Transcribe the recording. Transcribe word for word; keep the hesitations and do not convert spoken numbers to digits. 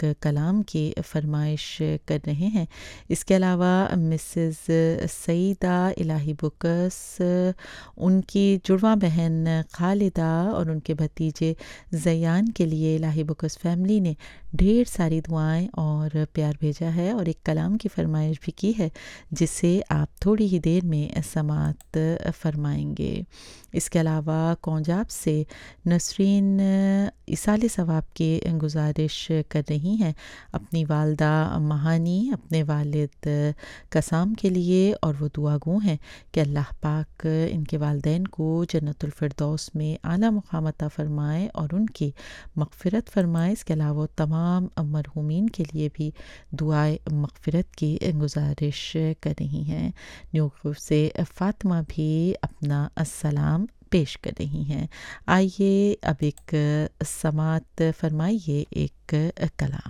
ایک کلام کی فرمائش کر رہے ہیں۔ اس کے علاوہ مسز سعیدہ الہی بکس، ان کی جڑواں بہن خالدہ اور ان کے بھتیجے زیان کے لیے الہی بکس فیملی نے ڈھیر ساری دعائیں اور پیار بھیجا ہے اور ایک کلام کی فرمائش بھی کی ہے جسے آپ تھوڑی ہی دیر میں سماعت فرمائیں گے۔ اس کے علاوہ کونجاب سے نسرین اصال ثواب کی گزارش کر رہی ہیں اپنی والدہ مہانی، اپنے والد قسام کے لیے، اور وہ دعا گو ہیں کہ اللہ پاک ان کے والدین کو جنت الفردوس میں اعلیٰ مقام عطا فرمائے اور ان کی مغفرت فرمائے۔ اس کے علاوہ تمام مرحومین کے لیے بھی دعائے مغفرت کی گزارش کر رہی ہیں۔ نیو یارک سے فاطمہ بھی اپنا السلام پیش کر رہی ہیں۔ آئیے اب ایک سماعت فرمائیے ایک کلام۔